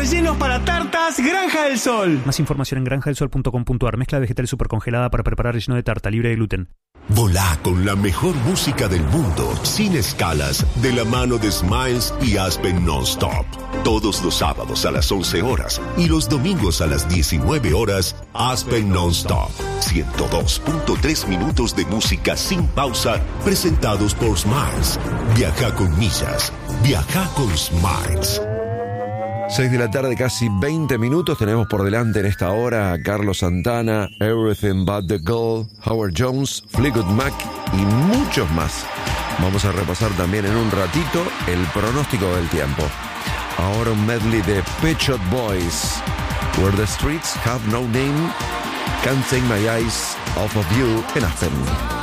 Rellenos para tartas Granja del Sol. Más información en granjadelsol.com.ar. Mezcla vegetal supercongelada para preparar relleno de tarta libre de gluten. Volá con la mejor música del mundo, sin escalas, de la mano de Smiles y Aspen Nonstop. Todos los sábados a las 11 horas y los domingos a las 19 horas, Aspen Nonstop. 102.3 minutos de música sin pausa, presentados por Smiles. Viaja con millas. Viaja con Smiles. 6 de la tarde, casi 20 minutos. Tenemos por delante en esta hora a Carlos Santana, Everything But The Girl, Howard Jones, Fleetwood Mac y muchos más. Vamos a repasar también en un ratito el pronóstico del tiempo. Ahora un medley de Pet Shop Boys, Where the Streets Have No Name, Can't Take My Eyes Off of You en Aspen.